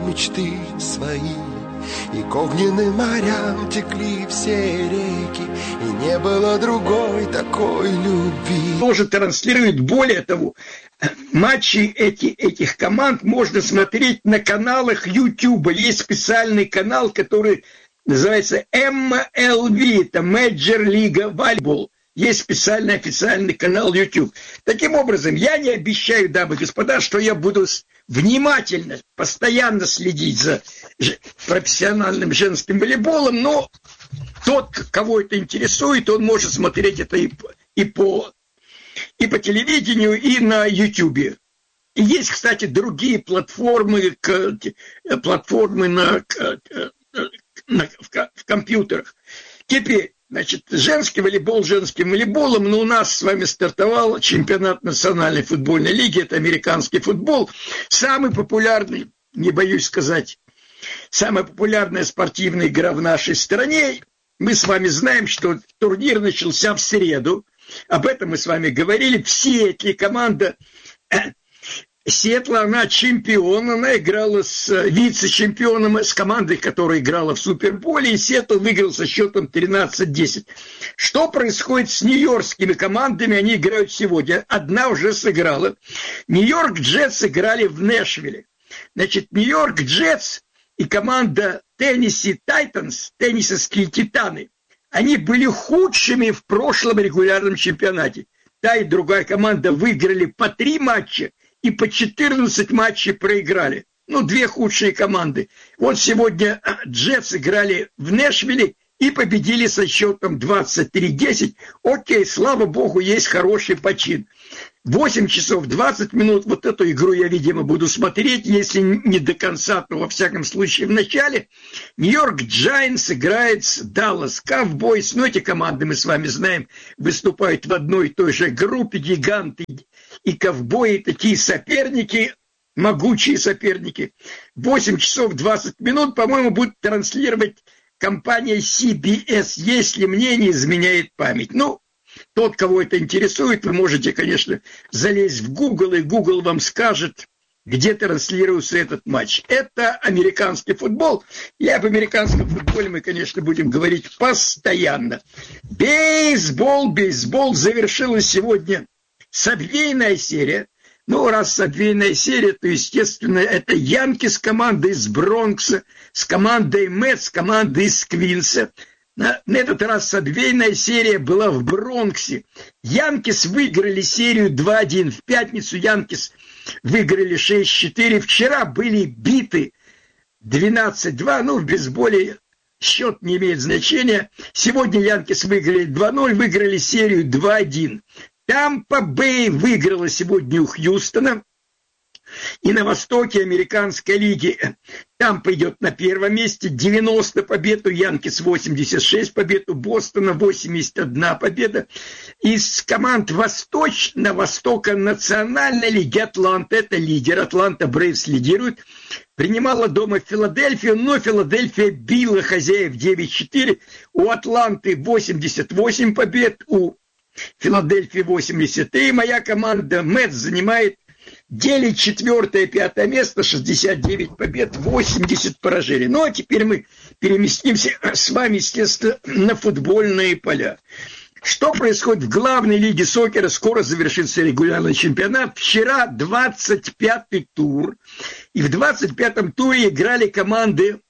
мечты свои. И к огненным морям текли все реки, и не было другой такой любви. Тоже транслирует, более того, матчи этих команд можно смотреть на каналах YouTube. Есть специальный канал, который называется MLB, это Major League Volleyball. Есть специальный официальный канал YouTube. Таким образом, я не обещаю, дамы и господа, что я буду внимательно, постоянно следить за профессиональным женским волейболом, но тот, кого это интересует, он может смотреть это и по телевидению, и на YouTube. И есть, кстати, другие платформы в компьютерах. Теперь, значит, женский волейбол женским волейболом, но у нас с вами стартовал чемпионат национальной футбольной лиги, это американский футбол, самый популярный, не боюсь сказать, самая популярная спортивная игра в нашей стране. Мы с вами знаем, что турнир начался в среду, об этом мы с вами говорили, в Сиэтле команда Сиэтла, она чемпион, она играла с вице-чемпионом, с командой, которая играла в Суперболе, и Сиэтл выиграл со счетом 13-10. Что происходит с нью-йоркскими командами? Они играют сегодня. Одна уже сыграла. Нью-Йорк Джетс играли в Нэшвилле. Значит, Нью-Йорк Джетс и команда Теннесси Тайтанс, теннисовские титаны, они были худшими в прошлом регулярном чемпионате. Та и другая команда выиграли по 3 матча, и по 14 матчей проиграли. Ну, 2 худшие команды. Вот сегодня Джетс играли в Нэшвилле и победили со счетом 23-10. Окей, слава богу, есть хороший почин. 8 часов 20 минут. Вот эту игру я, видимо, буду смотреть, если не до конца, то во всяком случае в начале. Нью-Йорк Джайнтс играет с Даллас Ковбойс. Ну, эти команды, мы с вами знаем, выступают в одной и той же группе. Гиганты и ковбои, такие соперники, могучие соперники. 8 часов 20 минут, по-моему, будет транслировать компания CBS, если мне не изменяет память. Ну, тот, кого это интересует, вы можете, конечно, залезть в Google, и Google вам скажет, где транслируется этот матч. Это американский футбол. И об американском футболе мы, конечно, будем говорить постоянно. Бейсбол завершилась сегодня сабвейная серия. Ну, раз сабвейная серия, то, естественно, это Янкис, команда из Бронкса, с командой Мэтс, с командой из Квинса. На этот раз сабвейная серия была в Бронксе. Янкис выиграли серию 2-1. В пятницу Янкис выиграли 6-4. Вчера были биты 12-2. Ну, в бейсболе счет не имеет значения. Сегодня Янкис выиграли 2-0, выиграли серию 2-1. Тампа-Бэй выиграла сегодня у Хьюстона. И на востоке американской лиги Тампа идет на первом месте, 90 побед, у Янкис 86 побед, у Бостона 81 победа. Из команд востока национальной лиги Атланта, это лидер, Атланта Брейвс лидирует, принимала дома Филадельфию, но Филадельфия била хозяев 9-4, у Атланты 88 побед, у Филадельфии 83, моя команда Мэтс занимает, делит 4-е, 5-е место, 69 побед, 80 поражений. Ну, а теперь мы переместимся с вами, естественно, на футбольные поля. Что происходит в главной лиге сокера? Скоро завершится регулярный чемпионат. Вчера 25-й тур. И в 25-м туре играли команды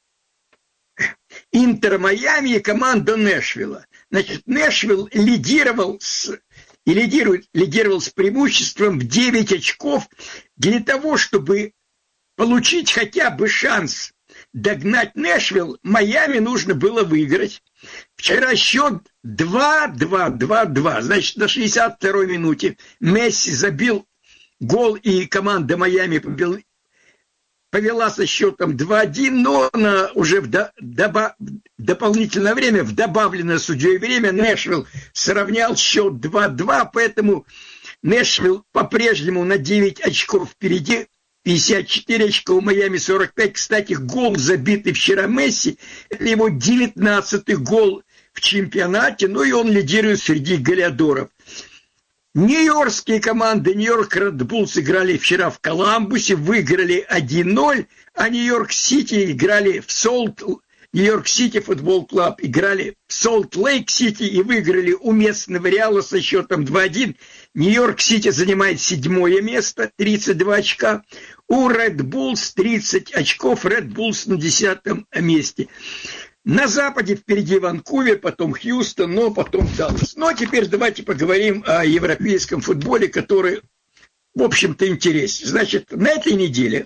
Интер Майами и команда Нэшвилла. Значит, Нэшвилл лидировал с преимуществом в 9 очков. Для того, чтобы получить хотя бы шанс догнать Нэшвилл, Майами нужно было выиграть. Вчера счет 2-2. Значит, на 62-й минуте Месси забил гол, и команда Майами повела со счетом 2-1, но уже в дополнительное время, в добавленное судьей время, Нэшвилл сравнял счет 2-2, поэтому Нэшвилл по-прежнему на 9 очков впереди, 54 очка, у Майами 45. Кстати, гол, забитый вчера Месси, это его 19-й гол в чемпионате, ну и он лидирует среди голеадоров. Нью-Йоркские команды, Нью-Йорк Ред Буллс играли вчера в Коламбусе, выиграли 1-0, а Нью-Йорк Сити играли в Нью-Йорк Сити футбол клуб играли в Солт-Лейк-Сити и выиграли у местного Реала со счетом 2-1. Нью-Йорк Сити занимает 7-е место, 32 очка. У Ред Буллс 30 очков, Ред Буллс на 10-м месте. На западе впереди Ванкувер, потом Хьюстон, но потом Даллас. Ну, а теперь давайте поговорим о европейском футболе, который, в общем-то, интересен. Значит, на этой неделе,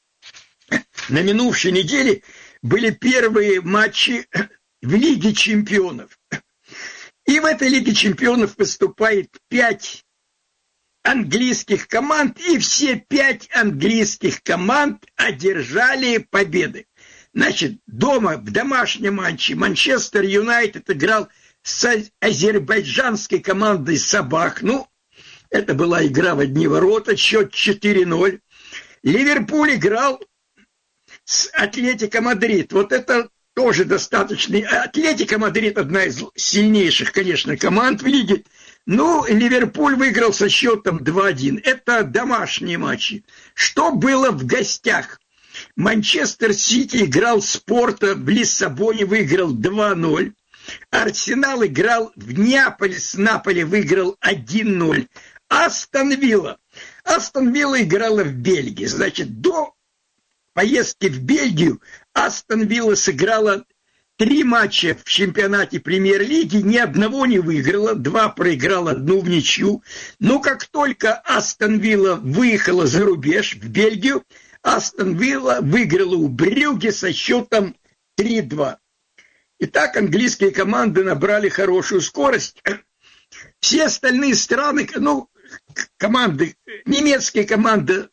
на минувшей неделе, были первые матчи в Лиге чемпионов. И в этой Лиге чемпионов выступает 5 английских команд, и все 5 английских команд одержали победы. Значит, дома, в домашнем матче Манчестер Юнайтед играл с азербайджанской командой «Сабах». Ну, это была игра в одни ворота, счет 4-0. Ливерпуль играл с Атлетико Мадрид. Вот это тоже достаточно. Атлетико Мадрид одна из сильнейших, конечно, команд в лиге. Ну, Ливерпуль выиграл со счетом 2-1. Это домашние матчи. Что было в гостях? Манчестер Сити играл с Порто в Лиссабоне, выиграл 2-0. Арсенал играл в Неаполе с Наполи, выиграл 1-0. Астон Вилла играла в Бельгии. Значит, до поездки в Бельгию Астон Вилла сыграла 3 матча в чемпионате премьер-лиги, ни одного не выиграла, 2 проиграла, 1 в ничью. Но как только Астон Вилла выехала за рубеж в Бельгию, Астон Вилла выиграла у Брюгге со счетом 3-2. Итак, английские команды набрали хорошую скорость. Все остальные страны, команды, немецкие команды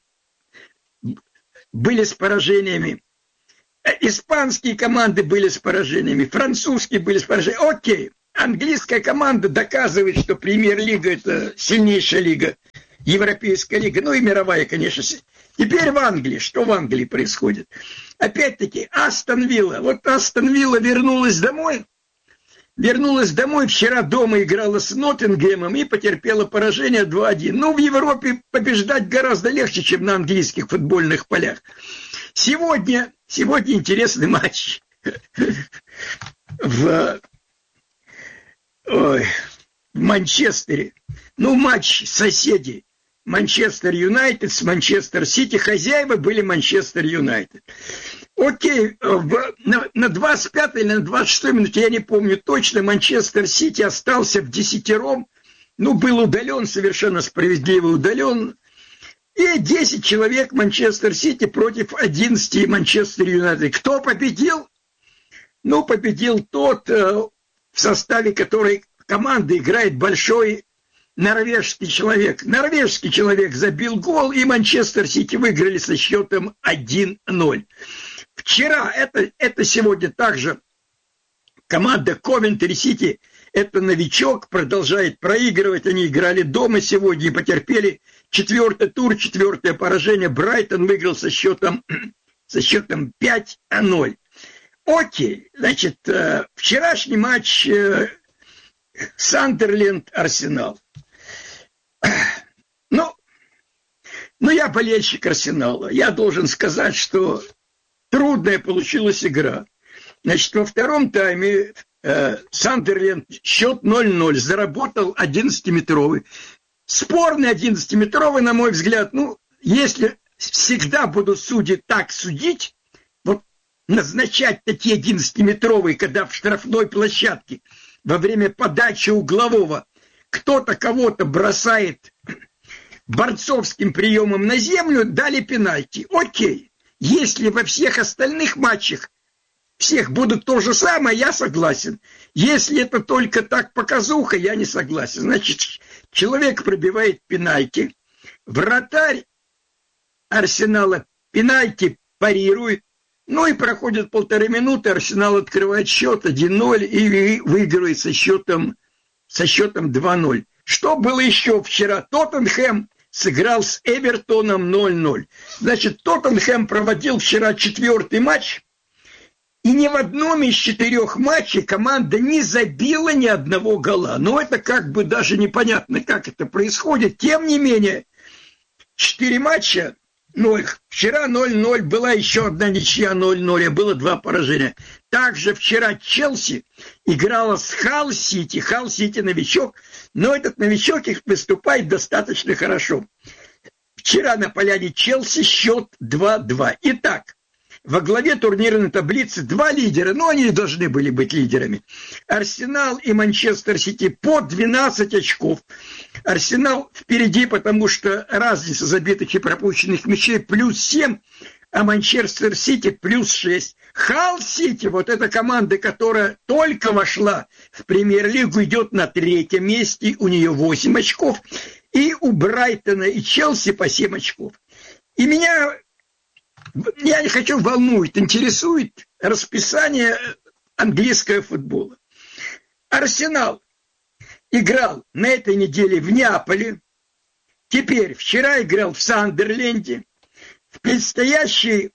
были с поражениями. Испанские команды были с поражениями, французские были с поражениями. Окей, английская команда доказывает, что премьер-лига – это сильнейшая лига, европейская лига, ну и мировая, конечно. Теперь в Англии. Что в Англии происходит? Опять-таки, Астон Вилла. Вот Астон Вилла вернулась домой. Вчера дома играла с Ноттингемом и потерпела поражение 2-1. Ну, в Европе побеждать гораздо легче, чем на английских футбольных полях. Сегодня интересный матч в Манчестере. Ну, матч соседей. Манчестер Юнайтед с Манчестер Сити. Хозяева были Манчестер Юнайтед. Окей, на 25 или на 26 минуте, я не помню точно, Манчестер Сити остался в 10-ром. Ну, был удален, совершенно справедливо удален. И 10 человек Манчестер Сити против 11 Манчестер Юнайтед. Кто победил? Ну, победил тот, в составе которой команда играет большой норвежский человек. Норвежский человек забил гол, и Манчестер Сити выиграли со счетом 1-0. Вчера, это сегодня также команда Ковентри Сити, это новичок, продолжает проигрывать. Они играли дома сегодня и потерпели 4-й тур, 4-е поражение. Брайтон выиграл со счетом 5-0. Окей, значит, вчерашний матч Сандерленд-Арсенал. Ну, я болельщик Арсенала. Я должен сказать, что трудная получилась игра. Значит, во втором тайме Сандерленд счет 0-0, заработал 11-метровый. Спорный 11-метровый, на мой взгляд. Ну, если всегда будут судьи так судить, вот назначать такие 11-метровые, когда в штрафной площадке во время подачи углового кто-то кого-то бросает борцовским приемом на землю, дали пенальти. Окей. Если во всех остальных матчах всех будут то же самое, я согласен. Если это только так показуха, я не согласен. Значит, человек пробивает пенальти, вратарь Арсенала пенальти парирует, ну и проходит 1,5 минуты, Арсенал открывает счет 1-0 и выигрывает со счетом 2-0. Что было еще вчера? Тоттенхэм сыграл с Эвертоном 0-0. Значит, Тоттенхэм проводил вчера 4-й матч, И ни в одном из 4 матчей команда не забила ни одного гола. Но это как бы даже непонятно, как это происходит. Тем не менее, 4 матча, 0. Вчера 0-0, была еще одна ничья 0-0, а было 2 поражения. Также вчера Челси играла с Халл-Сити. Халл-Сити новичок, но этот новичок их выступает достаточно хорошо. Вчера на поляне Челси счет 2-2. Итак, во главе турнирной таблицы 2 лидера, но они должны были быть лидерами. Арсенал и Манчестер Сити по 12 очков. Арсенал впереди, потому что разница забитых и пропущенных мячей плюс 7, а Манчестер Сити плюс 6. Халл-Сити, вот эта команда, которая только вошла в премьер-лигу, идет на 3-м месте, у нее 8 очков. И у Брайтона и Челси по 7 очков. И я не хочу, волнует, интересует расписание английского футбола. Арсенал играл на этой неделе в Неаполе, теперь вчера играл в Сандерленде, в предстоящий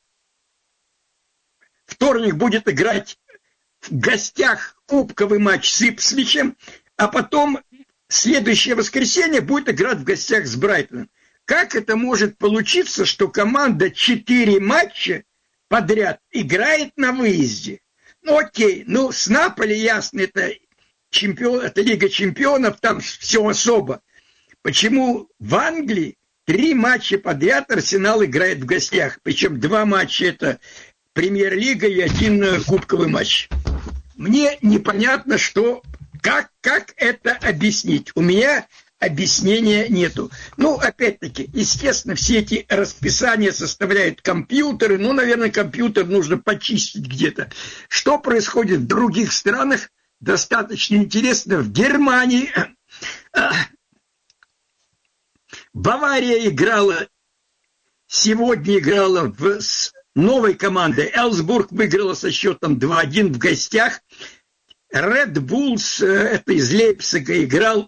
вторник будет играть в гостях кубковый матч с Ипсвичем, а потом следующее воскресенье будет играть в гостях с Брайтоном. Как это может получиться, что команда 4 матча подряд играет на выезде? Ну окей, с Наполи ясно, это Лига чемпионов, там все особо. Почему в Англии 3 матча подряд Арсенал играет в гостях? Причем 2 матча это премьер-лига и 1 кубковый матч. Мне непонятно, как это объяснить. У меня объяснения нету. Опять-таки, естественно, все эти расписания составляют компьютеры. Наверное, компьютер нужно почистить где-то. Что происходит в других странах, достаточно интересно. В Германии Бавария сегодня играла с новой командой. Эльсбург выиграла со счетом 2-1 в гостях. Red Bulls, это из Лейпцига, играл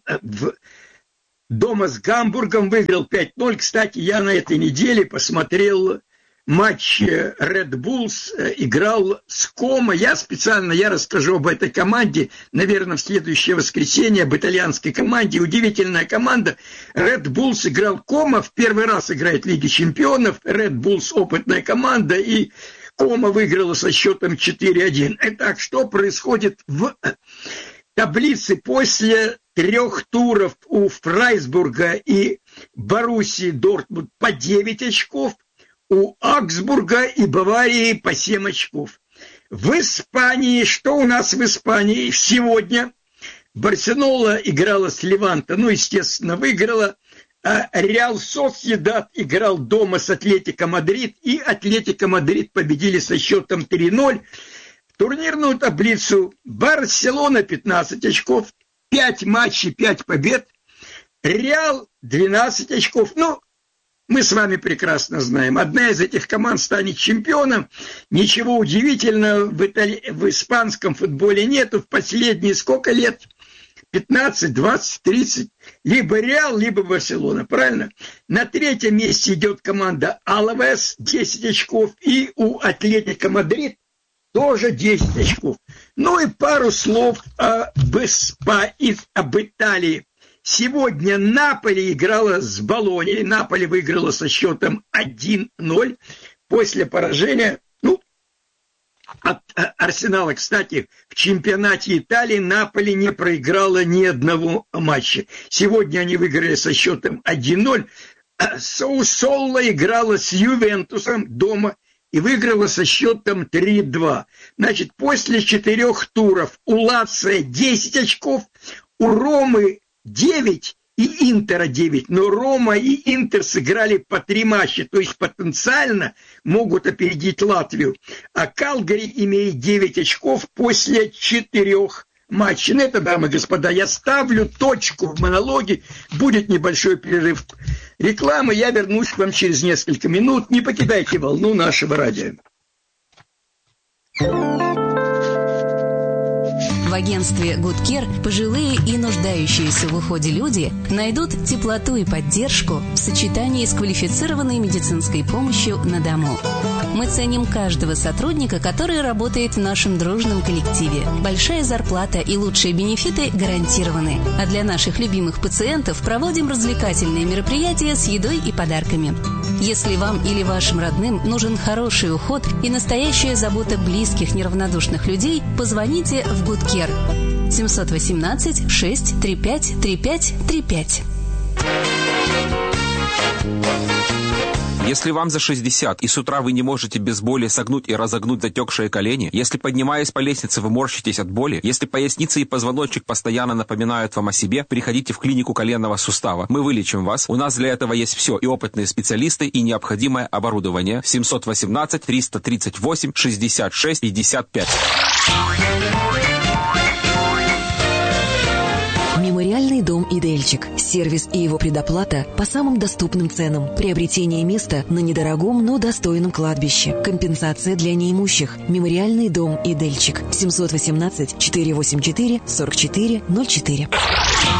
дома с Гамбургом, выиграл 5-0. Кстати, я на этой неделе посмотрел матч Red Bulls, играл с Комо. Я расскажу об этой команде, наверное, в следующее воскресенье, об итальянской команде. Удивительная команда. Red Bulls играл Комо, в первый раз играет в Лиге чемпионов. Red Bulls опытная команда, и Комо выиграла со счетом 4-1. Итак, что происходит в таблице после 3 туров у Фрайсбурга и Боруссии Дортмунд по 9 очков, у Аугсбурга и Баварии по 7 очков. В Испании, что у нас в Испании? Сегодня Барселона играла с Леванто, естественно, выиграла. А Реал Сосьедад играл дома с Атлетико Мадрид, и Атлетико Мадрид победили со счетом 3-0. В турнирную таблицу Барселона 15 очков, 5 матчей, 5 побед. Реал 12 очков. Мы с вами прекрасно знаем, одна из этих команд станет чемпионом. Ничего удивительного в испанском футболе нету. В последние сколько лет? 15, 20, 30. Либо Реал, либо Барселона. Правильно? На 3-м месте идет команда Алавес, 10 очков. И у Атлетико Мадрид тоже 10 очков. И пару слов об Италии. Сегодня Наполи играла с Болоньей. Наполи выиграла со счетом 1-0 после поражения от Арсенала. Кстати, в чемпионате Италии Наполи не проиграла ни одного матча. Сегодня они выиграли со счетом 1-0. Сассоло играла с Ювентусом дома и выиграла со счетом 3-2. Значит, после 4 туров у Лацио 10 очков, у Ромы 9 и Интера 9. Но Рома и Интер сыграли по 3 матча, то есть потенциально могут опередить Латвию. А Калгари имеет 9 очков после 4 матчей. Это, дамы и господа, я ставлю точку в монологе. Будет небольшой перерыв рекламы. Я вернусь к вам через несколько минут. Не покидайте волну нашего радио. В агентстве Good Care пожилые и нуждающиеся в уходе люди найдут теплоту и поддержку в сочетании с квалифицированной медицинской помощью на дому. Мы ценим каждого сотрудника, который работает в нашем дружном коллективе. Большая зарплата и лучшие бенефиты гарантированы. А для наших любимых пациентов проводим развлекательные мероприятия с едой и подарками. Если вам или вашим родным нужен хороший уход и настоящая забота близких неравнодушных людей, позвоните в Good Care 718 635 3535. Если вам за 60 и с утра вы не можете без боли согнуть и разогнуть затекшие колени, если, поднимаясь по лестнице, вы морщитесь от боли, если поясница и позвоночник постоянно напоминают вам о себе, приходите в клинику коленного сустава. Мы вылечим вас. У нас для этого есть все: и опытные специалисты, и необходимое оборудование. 718 338 66 55. Мемориальный дом «Идельчик». Сервис и его предоплата по самым доступным ценам. Приобретение места на недорогом, но достойном кладбище. Компенсация для неимущих. Мемориальный дом «Идельчик». 718 484 4404.